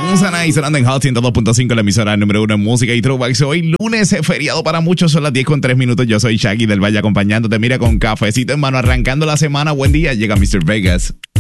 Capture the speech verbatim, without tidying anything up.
Songs y sonando en Hot ciento dos punto cinco, la emisora número uno en música y throwbacks. Hoy lunes, feriado para muchos, son las diez con tres minutos. Yo soy Shaggy del Valle acompañándote, mira, con cafecito en mano, arrancando la semana. Buen día, llega mister Vegas.